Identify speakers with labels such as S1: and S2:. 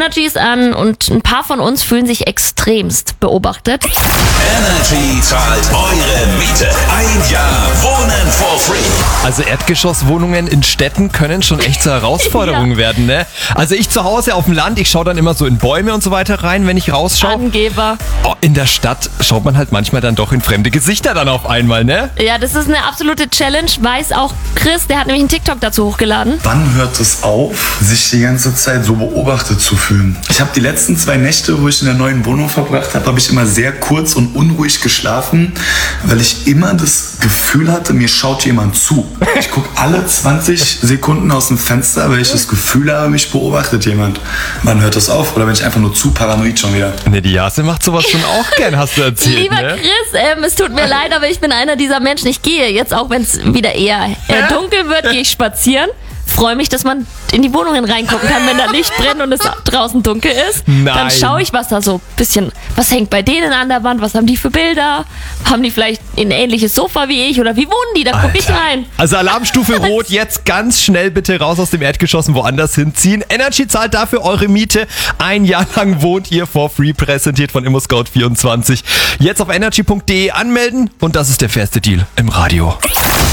S1: Energy ist an und ein paar von uns fühlen sich extremst beobachtet.
S2: Energy zahlt eure Miete. Ein Jahr Wohnen for free.
S3: Also Erdgeschosswohnungen in Städten können schon echt zur Herausforderung werden, ne? Also ich zu Hause auf dem Land, ich schaue dann immer so in Bäume und so weiter rein, wenn ich rausschaue.
S1: Angeber.
S3: Oh, in der Stadt schaut man halt manchmal dann doch in fremde Gesichter dann auf einmal, ne?
S1: Ja, das ist eine absolute Challenge, weiß auch Chris, der hat nämlich einen TikTok dazu hochgeladen.
S4: Wann hört es auf, sich die ganze Zeit so beobachtet zu fühlen? Ich habe die letzten 2 Nächte, wo ich in der neuen Wohnung verbracht habe, ich immer sehr kurz und unruhig geschlafen, weil ich immer das Gefühl hatte, mir schaut jemand zu. Ich gucke alle 20 Sekunden aus dem Fenster, weil ich das Gefühl habe, mich beobachtet jemand. Wann hört das auf? Oder bin ich einfach nur zu paranoid schon wieder?
S3: Ne, die Jase macht sowas schon auch gern, hast du erzählt,
S1: Lieber
S3: ne?
S1: Chris, es tut mir leid, aber ich bin einer dieser Menschen. Ich gehe jetzt, auch wenn es wieder eher dunkel wird, gehe ich spazieren. Freue mich, dass man in die Wohnungen reingucken kann, wenn da Licht brennt und es draußen dunkel ist.
S3: Nein.
S1: Dann schaue ich, was da so ein bisschen, was hängt bei denen an der Wand, was haben die für Bilder, haben die vielleicht ein ähnliches Sofa wie ich oder wie wohnen die, da gucke ich rein.
S3: Also Alarmstufe Rot, jetzt ganz schnell bitte raus aus dem Erdgeschoss und woanders hinziehen. Energy zahlt dafür eure Miete. Ein Jahr lang wohnt ihr for free, präsentiert von ImmoScout24. Jetzt auf energy.de anmelden und das ist der fairste Deal im Radio.